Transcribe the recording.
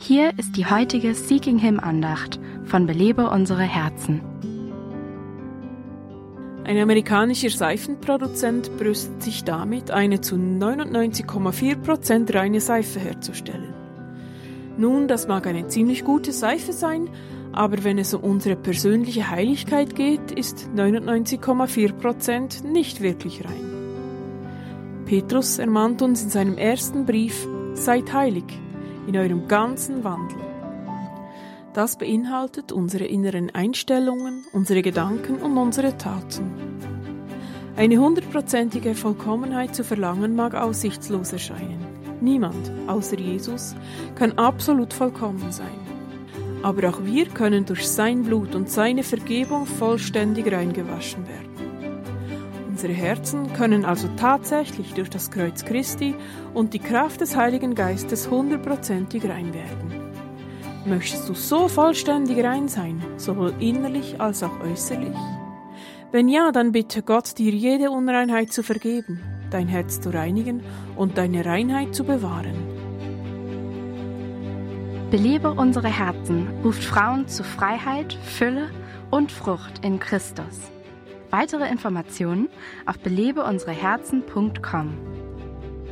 Hier ist die heutige Seeking Him Andacht von Belebe unsere Herzen. Ein amerikanischer Seifenproduzent brüstet sich damit, eine zu 99,4% reine Seife herzustellen. Nun, das mag eine ziemlich gute Seife sein, aber wenn es um unsere persönliche Heiligkeit geht, ist 99,4% nicht wirklich rein. Petrus ermahnt uns in seinem ersten Brief: Seid heilig in eurem ganzen Wandel. Das beinhaltet unsere inneren Einstellungen, unsere Gedanken und unsere Taten. Eine 100%ige Vollkommenheit zu verlangen mag aussichtslos erscheinen. Niemand, außer Jesus, kann absolut vollkommen sein. Aber auch wir können durch sein Blut und seine Vergebung vollständig reingewaschen werden. Unsere Herzen können also tatsächlich durch das Kreuz Christi und die Kraft des Heiligen Geistes 100%ig rein werden. Möchtest du so vollständig rein sein, sowohl innerlich als auch äußerlich? Wenn ja, dann bitte Gott, dir jede Unreinheit zu vergeben, dein Herz zu reinigen und deine Reinheit zu bewahren. Belebe unsere Herzen ruft Frauen zu Freiheit, Fülle und Frucht in Christus. Weitere Informationen auf belebeunsereherzen.com.